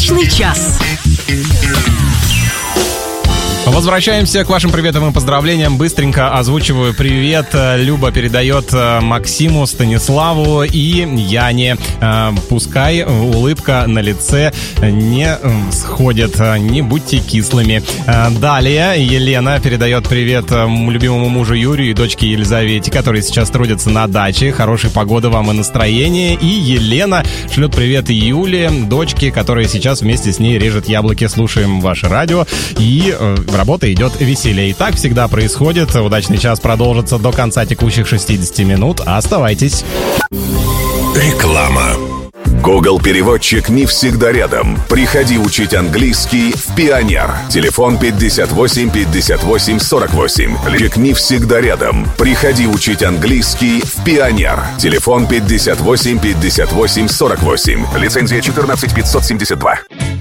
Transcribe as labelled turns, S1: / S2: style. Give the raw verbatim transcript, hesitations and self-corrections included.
S1: Удачный час.
S2: Возвращаемся к вашим приветам и поздравлениям. Быстренько озвучиваю привет. Люба передает Максиму, Станиславу и Яне. Пускай улыбка на лице не сходит. Не будьте кислыми. Далее Елена передает привет любимому мужу Юрию и дочке Елизавете, которые сейчас трудятся на даче. Хорошей погоды вам и настроения. И Елена шлет привет Юле, дочке, которая сейчас вместе с ней режет яблоки. Слушаем ваше радио. И работа идет веселее. И так всегда происходит. Удачный час продолжится до конца текущих шестидесяти минут. Оставайтесь.
S3: Реклама. Google переводчик не всегда рядом. Приходи учить английский в Пионер. Телефон пятьдесят восемь пятьдесят восемь сорок восемь. Переводчик не всегда рядом. Приходи учить английский в Пионер. Телефон пятьдесят восемь пятьдесят восемь сорок восемь. Лицензия четырнадцать пятьсот семьдесят два.